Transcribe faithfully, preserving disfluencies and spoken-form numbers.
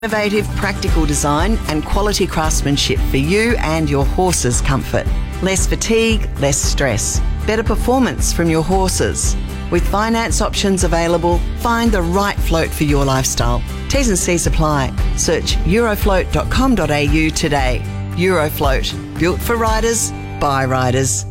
Innovative, practical design and quality craftsmanship for you and your horse's comfort. Less fatigue, less stress. Better performance from your horses. With finance options available, find the right float for your lifestyle. T's and C's apply. Search eurofloat dot com dot a u today. Eurofloat, built for riders, by riders.